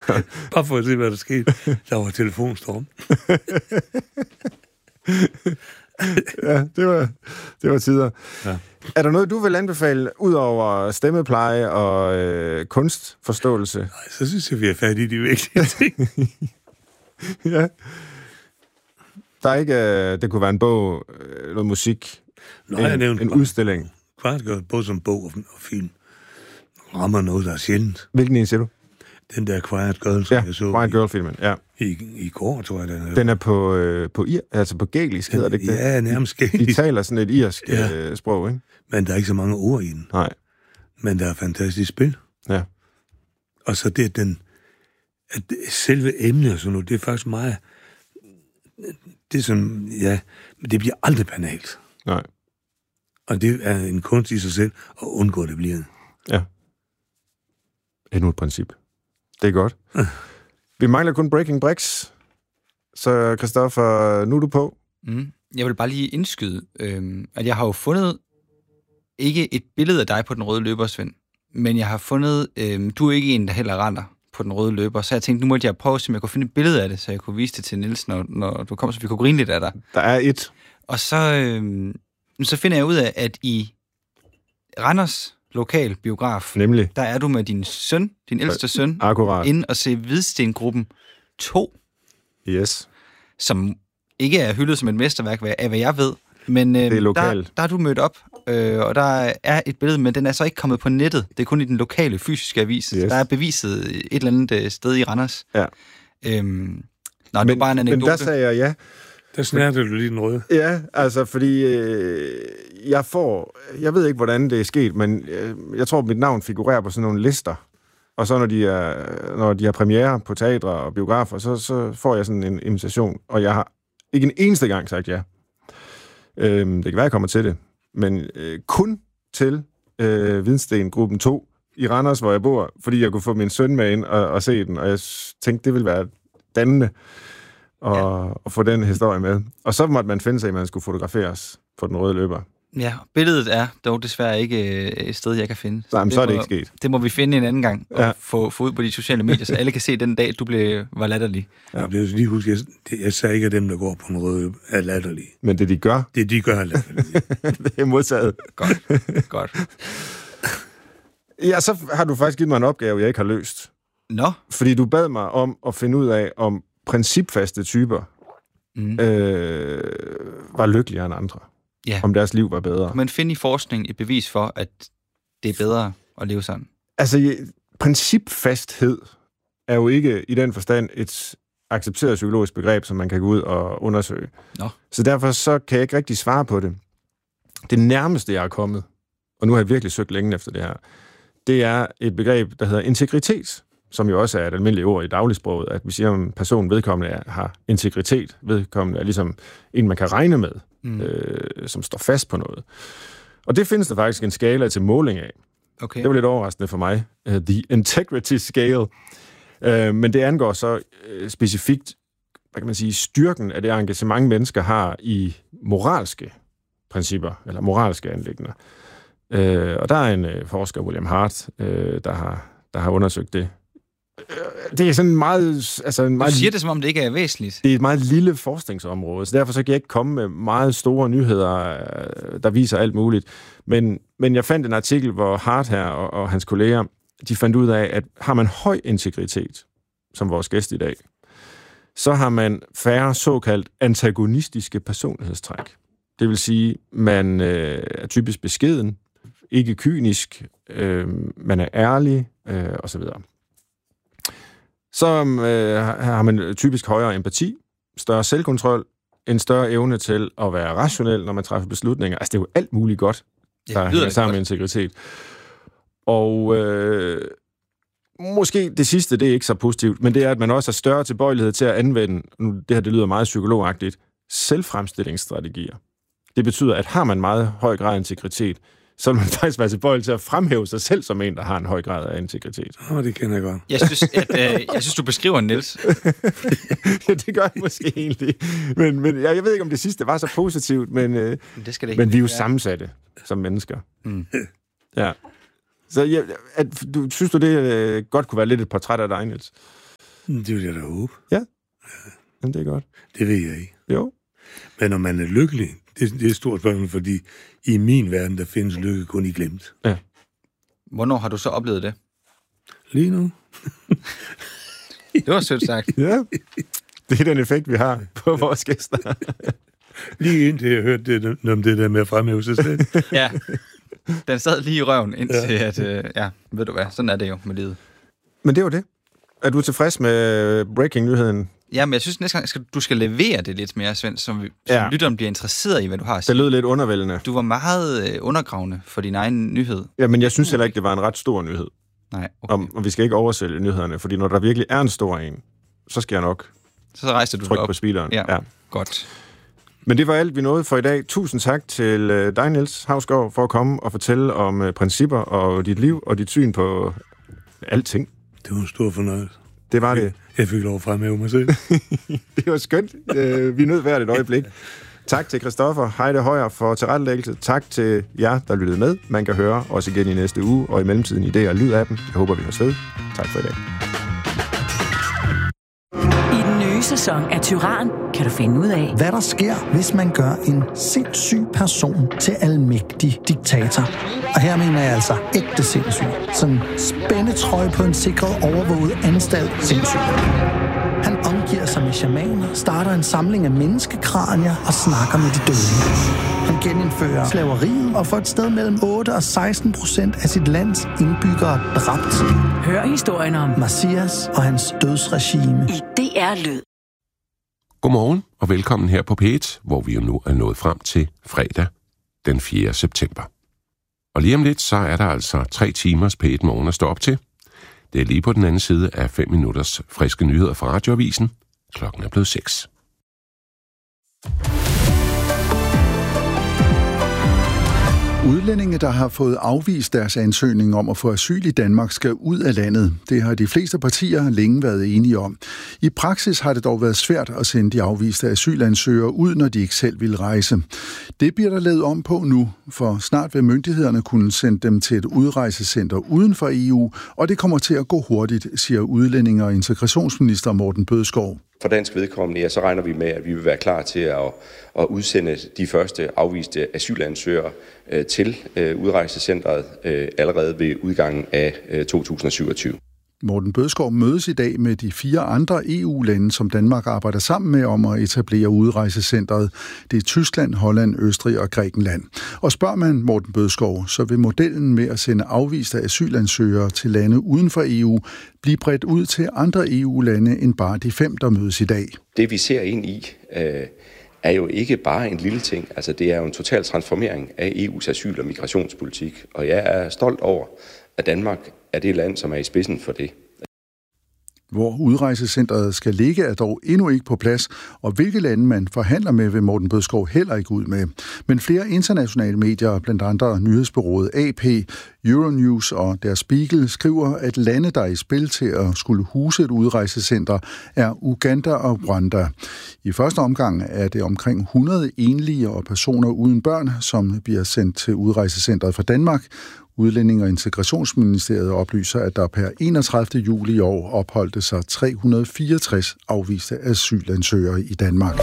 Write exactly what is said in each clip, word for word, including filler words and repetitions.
Bare for at se, hvad der skete. Der var telefonstorm. Ja, det var, det var tider. Ja. Er der noget, du vil anbefale, ud over stemmepleje og øh, kunstforståelse? Nej, så synes jeg, vi er færdige i de vigtige ting. Ja. Der er ikke, øh, det kunne være en bog, øh, noget musik, Nå, en, jeg nævnt en udstilling. Quiet Girl, både som bog og, og film, rammer noget, der er sjældent. Hvilken en siger du? Den der Quiet Girl, som Ja, jeg så Quiet Girl-filmen, ja. i, i går, tror jeg, den er. Den er på, øh, på, ir, altså på gælisk, hedder det ikke det? Ja, nærmest De gælisk. taler sådan et irsk Ja. øh, sprog, ikke? Men der er ikke så mange ord i den. Nej. Men der er fantastisk spil. Ja. Og så det, den, at det, selve emnet og sådan noget, det er faktisk meget, det er sådan, ja, men det bliver aldrig banalt. Nej. Og det er en kunst i sig selv, at undgå, at det bliver. Ja. Endnu et princip. Det er godt. Vi mangler kun Breaking Bricks. Så Christoffer, nu er du på. Mm. Jeg vil bare lige indskyde, øh, at jeg har jo fundet ikke et billede af dig på den røde løber, Svend, men jeg har fundet, øh, du er ikke en, der heller render på den røde løber, så jeg tænkte, nu måtte jeg prøve, om jeg kunne finde et billede af det, så jeg kunne vise det til Niels, når, når du kommer, så vi kunne grine lidt af dig. Der er et. Og så, øh, så finder jeg ud af, at i Randers lokal biograf, Nemlig. der er du med din søn, din ældste søn, Akkurat. inde og se Hvidstengruppen to, Yes. som ikke er hyldet som et mesterværk, af hvad jeg ved. Men øh, Det er lokalt. Der, der er du mødt op, øh, og der er et billede, men den er så ikke kommet på nettet. Det er kun i den lokale fysiske avis. Yes. Der er beviset et eller andet sted i Randers. Ja. Øhm, nå, Men, det er bare en men anekdote. der sagde jeg ja. Der snærte du lige den røde. Ja, altså fordi øh, jeg får, jeg ved ikke, hvordan det er sket, men øh, jeg tror, mit navn figurerer på sådan nogle lister. Og så når de, er, når de har premiere på teatre og biografer, så, så får jeg sådan en invitation. Og jeg har ikke en eneste gang sagt ja. Øh, det kan være, jeg kommer til det. Men øh, kun til øh, Hvidstengruppen to i Randers, hvor jeg bor, fordi jeg kunne få min søn med ind og, og se den. Og jeg tænkte, det ville være dannende og, ja. og få den historie med. Og så måtte man finde sig, at man skulle fotograferes på den røde løber. Ja, billedet er dog desværre ikke øh, et sted, jeg kan finde. Nej, men det så er det må, ikke sket. Det må vi finde en anden gang og Ja. få, få ud på de sociale medier, så alle kan se den dag, du blev, var latterlig. Ja. Jeg, lige huske, jeg, det, jeg sagde ikke, at dem, der går på den røde, er latterlige. Men det, de gør, Det, de gør, er latterlige. det er modtaget. Godt, godt. Ja, så har du faktisk givet mig en opgave, jeg ikke har løst. Nå, Fordi du bad mig om at finde ud af, om principfaste typer mm. øh, var lykkeligere end andre. Ja. Om deres liv var bedre. Kan man finde i forskning et bevis for, at det er bedre at leve sådan? Altså, principfasthed er jo ikke i den forstand et accepteret psykologisk begreb, som man kan gå ud og undersøge. Nå. Så derfor så kan jeg ikke rigtig svare på det. Det nærmeste, jeg er kommet, og nu har jeg virkelig søgt længe efter det her, det er et begreb, der hedder integritet, som jo også er et almindeligt ord i dagligsproget, at vi siger, om personen vedkommende er, har integritet. Vedkommende er ligesom en, man kan regne med, mm. øh, som står fast på noget. Og det findes der faktisk en skala til måling af. Okay. Det var lidt overraskende for mig. Uh, the Integrity Scale. Uh, men det angår så uh, specifikt, hvad kan man sige, styrken af det engagement, mennesker har i moralske principper, eller moralske anliggender. Uh, og der er en uh, forsker, William Hart, uh, der, har, der har undersøgt det. Uh, det er sådan meget... Altså en meget Du siger det, som om det ikke er væsentligt. det er et meget lille forskningsområde, så derfor så kan jeg ikke komme med meget store nyheder, der viser alt muligt. Men, men jeg fandt en artikel, hvor Hart her og, og hans kolleger, de fandt ud af, at har man høj integritet, som vores gæst i dag, så har man færre såkaldt antagonistiske personlighedstræk. Det vil sige, man øh, er typisk beskeden, ikke kynisk, øh, man er ærlig, øh, osv. Så øh, har man typisk højere empati, større selvkontrol, en større evne til at være rationel, når man træffer beslutninger. Altså, det er jo alt muligt godt, der Ja, hænger sammen med integritet. Og øh, måske det sidste, det er ikke så positivt, men det er, at man også har større tilbøjelighed til at anvende, nu det her, det lyder meget psykologagtigt, selvfremstillingsstrategier. Det betyder, at har man meget høj grad af integritet, så vil man faktisk være tilbøjelig til at fremhæve sig selv som en, der har en høj grad af integritet. Åh, oh, det kender jeg godt. Jeg synes, at, øh, jeg synes du beskriver Niels. Ja, det gør jeg måske egentlig. Men, men jeg, jeg ved ikke, om det sidste var så positivt, men, øh, Det skal det ikke men vi er jo være. sammensatte som mennesker. Mm. Ja. Så ja, at, du, synes du, det øh, godt kunne være lidt et portræt af dig, Niels? Det vil jeg da håbe. Ja, jamen, det er godt. Det ved jeg ikke. Jo. Men når man er lykkelig, det, det er et stort spørgsmål, fordi i min verden, der findes lykke kun i glemt. Ja. Hvornår har du så oplevet det? Lige nu. Det var sødt sagt. Ja, det er den effekt, vi har på vores gæster. Lige indtil jeg hørte det, om det der med at fremhæve sig selv. Ja, den sad lige i røven, indtil ja. at, øh, ja, ved du hvad, sådan er det jo med livet. Men det var det. Er du tilfreds med breaking-nyheden? Ja, men jeg synes næste gang, skal, du skal levere det lidt mere, Svend, som, vi, ja. som lytteren bliver interesseret i, hvad du har at sige. Det lød lidt undervældende. Du var meget øh, undergravende for din egen nyhed. Ja, men jeg synes heller ikke, det var en ret stor nyhed. Nej, okay. Og, og vi skal ikke oversælge nyhederne, fordi når der virkelig er en stor en, så skal jeg nok så rejser du trykke op på speederen. Ja, ja, godt. Men det var alt, vi nåede for i dag. Tusind tak til dig, Niels Hausgaard, for at komme og fortælle om uh, principper og dit liv og dit syn på alting. Det var en stor fornøjelse. Det var det. Jeg fik lov at fremhæve mig selv. Det var skønt. Uh, vi nød hvert et øjeblik. Tak til Christoffer Heide Højer for tilrettelæggelse. Tak til jer, der lyttede med. Man kan høre os igen i næste uge, og i mellemtiden i det og lyd af dem. Jeg håber, vi har ved. Tak for i dag. I den nye sæson af Tyran kan du finde ud af, hvad der sker, hvis man gør en sindssyg person til almægtig diktator. Og her mener jeg altså ægte sindssyg. Sådan spændetrøje på en sikret, overvåget anstalt sindssyg. Han omgiver sig med shamaner, starter en samling af menneskekranier og snakker med de døde. Han genindfører slaveriet og får et sted mellem otte og seksten procent af sit lands indbyggere dræbt. hør historien om Messias og hans dødsregime i D R Lyd. Godmorgen og velkommen her på P et, hvor vi jo nu er nået frem til fredag den fjerde september. Og lige om lidt, så er der altså tre timers P et morgen at stå op til. Det er lige på den anden side af fem minutters friske nyheder fra Radioavisen. Klokken er blevet seks. Udlændinge, der har fået afvist deres ansøgning om at få asyl i Danmark, skal ud af landet. Det har de fleste partier længe været enige om. I praksis har det dog været svært at sende de afviste asylansøgere ud, når de ikke selv vil rejse. Det bliver der lavet om på nu, for snart vil myndighederne kunne sende dem til et udrejsecenter uden for E U, og det kommer til at gå hurtigt, siger udlændinge- og integrationsminister Morten Bødskov. For dansk vedkommende, ja, så regner vi med, at vi vil være klar til at, at udsende de første afviste asylansøgere øh, til øh, udrejsecentret øh, allerede ved udgangen af øh, to tusind og syvogtyve. Morten Bødskov mødes i dag med de fire andre E U-lande, som Danmark arbejder sammen med om at etablere udrejsecentret. Det er Tyskland, Holland, Østrig og Grækenland. Og spørger man Morten Bødskov, så vil modellen med at sende afviste asylansøgere til lande uden for E U blive bredt ud til andre E U-lande end bare de fem, der mødes i dag. Det vi ser ind i, øh, er jo ikke bare en lille ting. Altså, det er jo en total transformering af E U's asyl- og migrationspolitik. Og jeg er stolt over, at Danmark er det land, som er i spidsen for det. Hvor udrejsecentret skal ligge, er dog endnu ikke på plads, og hvilke lande man forhandler med, vil Morten Bødskov heller ikke ud med. Men flere internationale medier, blandt andre nyhedsbureauet A P, Euronews og Der Spiegel, skriver, at lande, der er i spil til at skulle huse et udrejsecenter, er Uganda og Rwanda. I første omgang er det omkring hundrede enlige og personer uden børn, som bliver sendt til udrejsecentret fra Danmark. Udlænding- og Integrationsministeriet oplyser, at der per enogtredivte juli i år opholdte sig tre hundrede og fireogtres afviste asylansøgere i Danmark.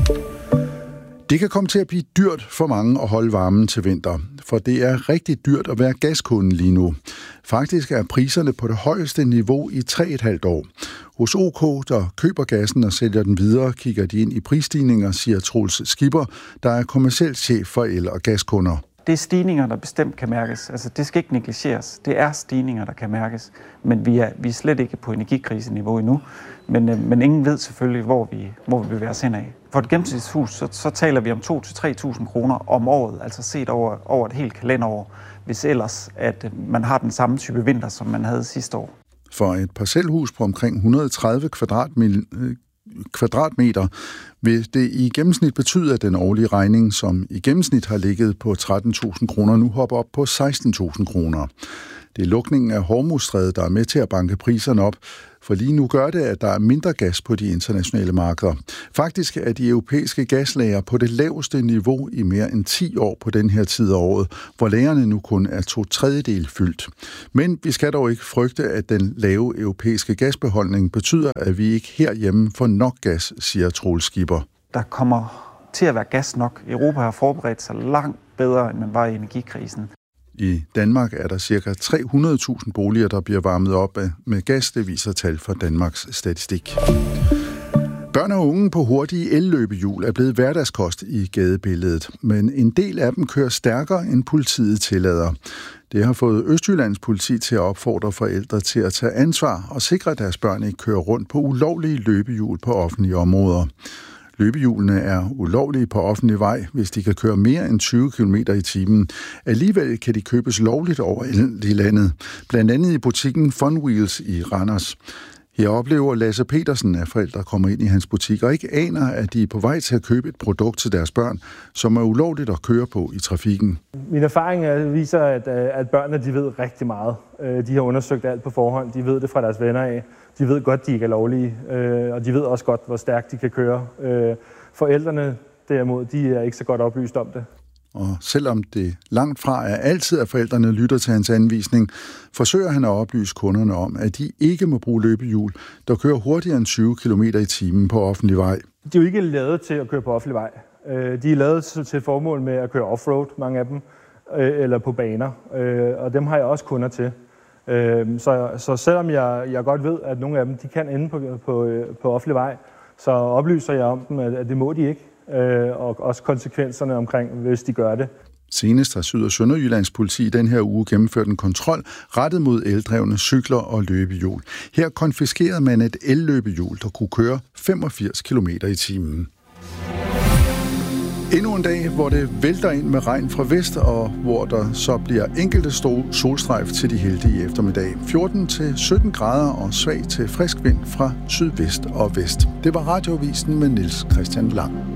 Det kan komme til at blive dyrt for mange at holde varmen til vinter, for det er rigtig dyrt at være gaskunde lige nu. Faktisk er priserne på det højeste niveau i tre et halvt år. Hos OK, der køber gassen og sælger den videre, kigger de ind i prisstigninger, siger Troels Skipper, der er kommerciel chef for el- og gaskunder. Det er stigninger, der bestemt kan mærkes. Altså, det skal ikke negligeres. Det er stigninger, der kan mærkes. Men vi er, vi er slet ikke på energikriseniveau endnu. Men, øh, men ingen ved selvfølgelig, hvor vi, hvor vi bevæger os hen af. For et gennemsnitshus, så, så taler vi om to til tre tusind kroner om året, altså set over, over et helt kalenderår, hvis ellers at man har den samme type vinter, som man havde sidste år. For et parcelhus på omkring et hundrede og tredive kvadratmeter vil det i gennemsnit betyde, at den årlige regning, som i gennemsnit har ligget på tretten tusind kroner, nu hopper op på seksten tusind kroner. Det er lukningen af Hormuzstrædet, der er med til at banke priserne op, For lige nu gør det, at der er mindre gas på de internationale markeder. Faktisk er de europæiske gaslager på det laveste niveau i mere end ti år på den her tid af året, hvor lagrene nu kun er to tredjedel fyldt. Men vi skal dog ikke frygte, at den lave europæiske gasbeholdning betyder, at vi ikke herhjemme får nok gas, siger Troels Skipper. Der kommer til at være gas nok. Europa har forberedt sig langt bedre, end man var i energikrisen. I Danmark er der ca. tre hundrede tusind boliger, der bliver varmet op med gas, det viser tal fra Danmarks Statistik. Børn og unge på hurtige elløbehjul er blevet hverdagskost i gadebilledet, men en del af dem kører stærkere, end politiet tillader. Det har fået Østjyllands politi til at opfordre forældre til at tage ansvar og sikre, at deres børn ikke kører rundt på ulovlige løbehjul på offentlige områder. Løbehjulene er ulovlige på offentlig vej, hvis de kan køre mere end tyve kilometer i timen. Alligevel kan de købes lovligt over i landet, blandt andet i butikken Fun Wheels i Randers. Her oplever Lasse Petersen, at forældre kommer ind i hans butik og ikke aner, at de er på vej til at købe et produkt til deres børn, som er ulovligt at køre på i trafikken. Min erfaring viser, at, at børnene de ved rigtig meget. De har undersøgt alt på forhånd. De ved det fra deres venner af. De ved godt, de ikke er lovlige, og de ved også godt, hvor stærkt de kan køre. Forældrene derimod, de er ikke så godt oplyst om det. Og selvom det langt fra er altid, at forældrene lytter til hans anvisning, forsøger han at oplyse kunderne om, at de ikke må bruge løbehjul, der kører hurtigere end tyve kilometer i timen på offentlig vej. De er jo ikke lavet til at køre på offentlig vej. De er lavet til et formål med at køre offroad, mange af dem, eller på baner, og dem har jeg også kunder til. Så, så selvom jeg, jeg godt ved, at nogle af dem de kan ende på, på, på offentlig vej, så oplyser jeg om dem, at det må de ikke. Og også konsekvenserne omkring, hvis de gør det. Senest har Syd- og Sønderjyllands politi den her uge gennemført en kontrol rettet mod eldrevne cykler og løbehjul. Her konfiskerede man et elløbehjul, der kunne køre femogfirs kilometer i timen. Endnu en dag, hvor det vælter ind med regn fra vest, og hvor der så bliver enkelte solstrejf til de heldige eftermiddag. fjorten til sytten grader og svag til frisk vind fra sydvest og vest. Det var Radioavisen med Niels Christian Lang.